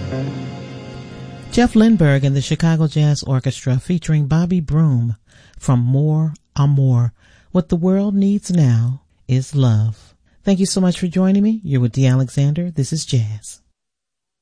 Jeff Lindbergh and the Chicago Jazz Orchestra featuring Bobby Broom from More Amour. What the world needs now is love. Thank you so much for joining me. You're with Dee Alexander. This is Jazz.